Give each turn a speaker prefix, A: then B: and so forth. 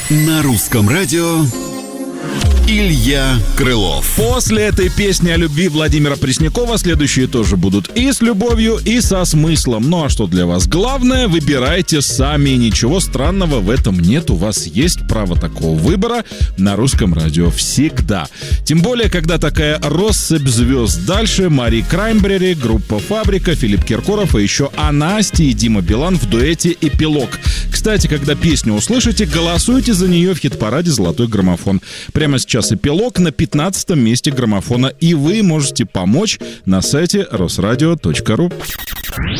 A: На русском радио Илья Крылов.
B: После этой песни о любви Владимира Преснякова следующие тоже будут и с любовью, и со смыслом. Ну а что для вас главное, выбирайте сами. Ничего странного в этом нет. У вас есть право такого выбора на русском радио всегда. Тем более, когда такая россыпь звезд. Дальше Мари Краймбрери, группа «Фабрика», Филипп Киркоров, и еще Анастя и Дима Билан в дуэте «Эпилог». Кстати, когда песню услышите, голосуйте за нее в хит-параде «Золотой граммофон». Прямо сейчас «Эпилог» на 15-м месте граммофона, и вы можете помочь на сайте rosradio.ru.